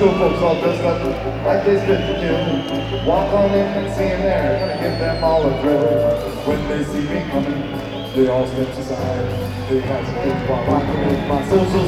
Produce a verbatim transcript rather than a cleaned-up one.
school folks all dressed up like they fit to kill. Walk on in and see them there, gonna give them all a thrill. When they see me coming, they all step aside. They have to think while rocking with my social